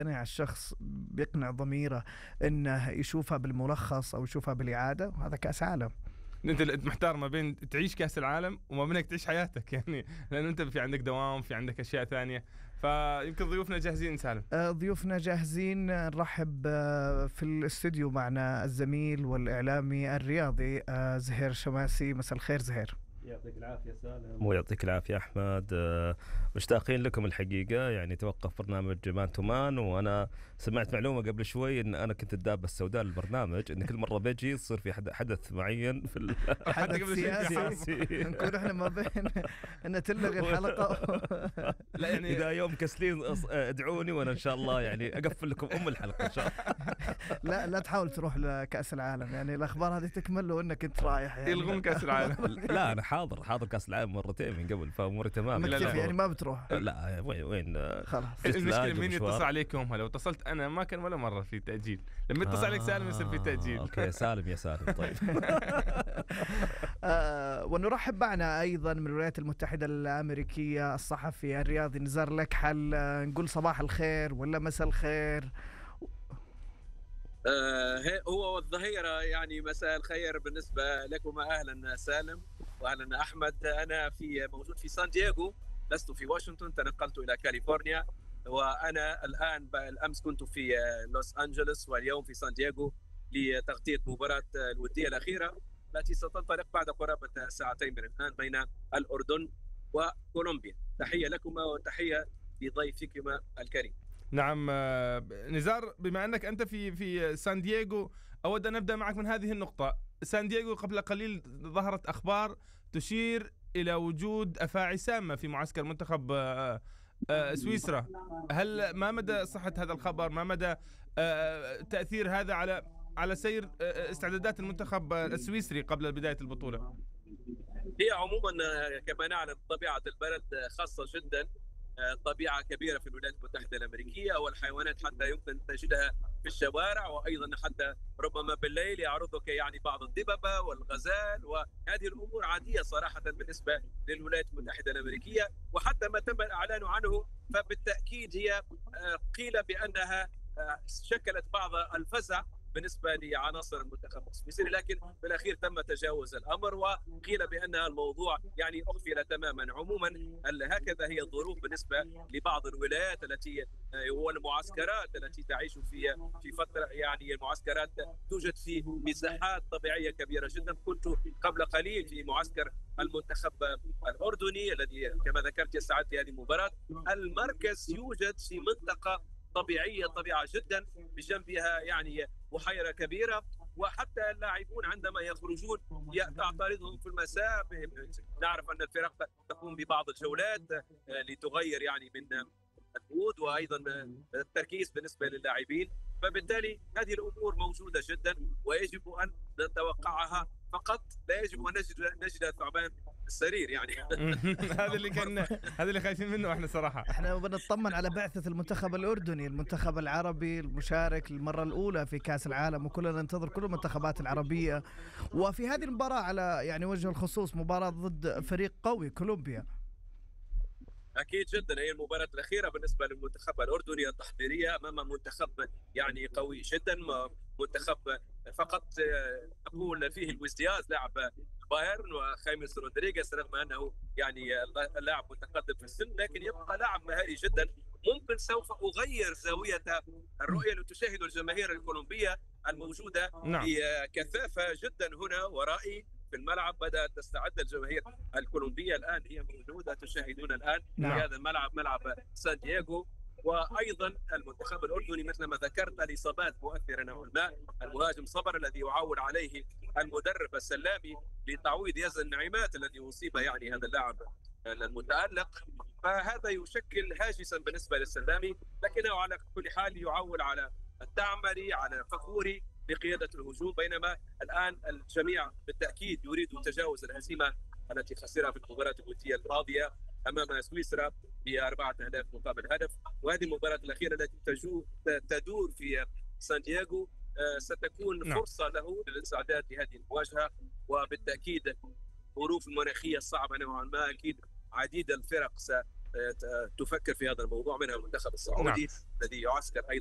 يقنع الشخص، بيقنع ضميره انه يشوفها بالملخص او يشوفها بالاعاده، وهذا كاس عالم. انت محتار ما بين تعيش كاس العالم وما بينك تعيش حياتك يعني، لانه انت في عندك دوام، في عندك اشياء ثانيه. فيمكن ضيوفنا جاهزين. سالم، ضيوفنا جاهزين. نرحب في الاستوديو معنا الزميل والاعلامي الرياضي زهير شماسي. مساء الخير زهير. يعطيك العافية سالم. ويعطيك العافية أحمد. مشتاقين لكم الحقيقة، يعني توقف برنامج مان تو مان، وأنا سمعت معلومة قبل شوي إن أنا كنت الدابة السوداء للبرنامج، إن كل مرة بيجي يصير في حدث معين في حدث سياسي نكون إحنا ما بين إن تلغي الحلقة. لا يعني إذا يوم كسلين ادعوني وأنا إن شاء الله يعني أقفل لكم الحلقة إن شاء الله. لا تحاول تروح لكأس العالم، يعني الأخبار هذه تكمل لو إنك أنت رايح يعني. يلغون كأس العالم. لا أنا حاضر كأس العالم مرتين من قبل، فأموري تمام. لا يعني ما بتروح. لا وين خلاص. المشكلة مين يتصل عليكم؟ لو اتصلت أنا ما كان ولا مرة في تأجيل، لما يتصل عليك سالم يصير في تأجيل. أوكي سالم يا سالم. طيب. ونرحب معنا أيضا من الولايات المتحدة الأمريكية الصحفي الرياضي نزار لكحل. نقول صباح الخير ولا مساء الخير؟ هو الظهيرة يعني مساء الخير بالنسبة لكم. أهلا سالم وأهلا أحمد. أنا موجود في سان دييغو، لست في واشنطن، تنقلت إلى كاليفورنيا، وأنا الآن الأمس كنت في لوس أنجلوس واليوم في سان دييغو لتغطية مباراة الودية الأخيرة التي ستنطلق بعد قرابة ساعتين من الآن بين الأردن وكولومبيا. تحية لكما وتحية لضيفكما الكريم. نعم نزار، بما أنك أنت في سان دييغو، أود أن نبدأ معك من هذه النقطة. سان دييغو قبل قليل ظهرت أخبار تشير إلى وجود أفاعي سامة في معسكر منتخب سويسرا. ما مدى صحة هذا الخبر؟ ما مدى تأثير هذا على سير استعدادات المنتخب السويسري قبل بداية البطولة؟ هي عموما كما نعلم طبيعة البلد خاصة جدا، طبيعة كبيرة في الولايات المتحدة الأمريكية، والحيوانات حتى يمكن تجدها في الشوارع، وأيضا حتى ربما بالليل يعرضك يعني بعض الدببة والغزال، وهذه الأمور عادية صراحة بالنسبة للولايات المتحدة الأمريكية. وحتى ما تم الإعلان عنه فبالتأكيد هي قيل بأنها شكلت بعض الفزع بالنسبة لعناصر المنتخب السويسري، لكن بالأخير تم تجاوز الأمر وقيل بأن الموضوع يعني أغفل تماما. عموما هكذا هي الظروف بالنسبة لبعض الولايات التي والمعسكرات التي تعيش في فترة، يعني المعسكرات توجد في مساحات طبيعية كبيرة جدا. كنت قبل قليل في معسكر المنتخب الأردني الذي كما ذكرت يستعد في هذه المباراة. المركز يوجد في منطقة طبيعية طبيعة جدا، بجنبها يعني بحيرة كبيرة، وحتى اللاعبون عندما يخرجون تعترضهم في المساء. نعرف أن الفرق تقوم ببعض الجولات لتغير يعني من المود وأيضا التركيز بالنسبة للاعبين، فبالتالي هذه الأمور موجودة جدا ويجب أن نتوقعها، فقط لا يجب أن نجد ثعبان السرير يعني. هذا اللي خايفين منه احنا صراحة. احنا بنطمن على بعثة المنتخب الأردني، المنتخب العربي المشارك للمرة الأولى في كأس العالم، وكلنا ننتظر كل المنتخبات العربية. وفي هذه المباراة على يعني وجه الخصوص مباراة ضد فريق قوي كولومبيا. أكيد جدا، هي المباراة الأخيرة بالنسبة للمنتخب الأردني التحضيرية أمام منتخب يعني قوي جدا، منتخب فقط أقول فيه لويس لاعب بايرن وخيمس رودريغيز، رغم أنه يعني لاعب متقدم في السن لكن يبقى لاعب مهاري جدا. ممكن سوف أغير زاوية الرؤية لتشاهد الجماهير الكولومبية الموجودة بكثافة جدا هنا ورائي في الملعب. بدأت تستعد الجماهير الكولومبية الآن، هي موجودة تشاهدون الآن في هذا الملعب، ملعب سان دييغو. وأيضا المنتخب الأردني مثل ما ذكرت الإصابات مؤثرة نوعا ما. المهاجم صبر الذي يعول عليه المدرب السلامي لتعويض يزن نعيمات الذي أصيب يعني هذا اللاعب المتألق، فهذا يشكل هاجسا بالنسبة للسلامي، لكنه على كل حال يعول على التعمري على فخوري بقيادة الهجوم. بينما الآن الجميع بالتأكيد يريد تجاوز الهزيمة التي خسرها في المباراة الودية الماضية أمام سويسرا ب4 أهداف مقابل هدف. وهذه المباراة الأخيرة التي تدور في سان دييغو ستكون فرصة له للاستعداد لهذه المواجهة. وبالتأكيد الظروف المناخية الصعبة نوعا ما، أكيد عديد الفرق تفكر في هذا الموضوع، منها المنتخب السعودي الذي يعسكر أيضا